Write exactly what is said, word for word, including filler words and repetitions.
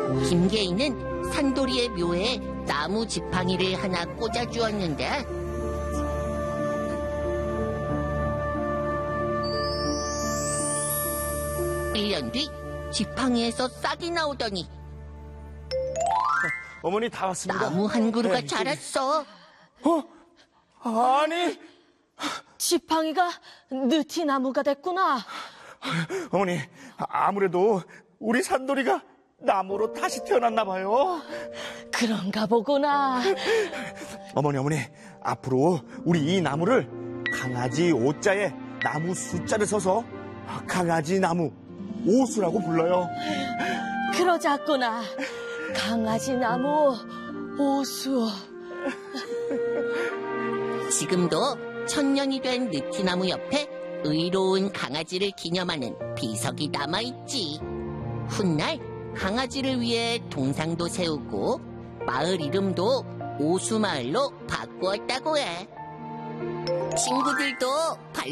김계인은 산돌이의 묘에 나무 지팡이를 하나 꽂아주었는데 일 년 뒤 지팡이에서 싹이 나오더니 어머니 다 왔습니다. 나무 한 그루가 네, 자랐어. 어? 아니, 지팡이가 느티나무가 됐구나. 어머니, 아무래도 우리 산돌이가 나무로 다시 태어났나 봐요. 그런가 보구나. 어머니, 어머니, 앞으로 우리 이 나무를 강아지 오자에 나무 숫자를 써서 강아지 나무 오수라고 불러요. 그러자꾸나. 강아지 나무 오수. 지금도 천년이 된 느티나무 옆에 의로운 강아지를 기념하는 비석이 남아있지. 훗날 강아지를 위해 동상도 세우고 마을 이름도 오수마을로 바꾸었다고 해. 친구들도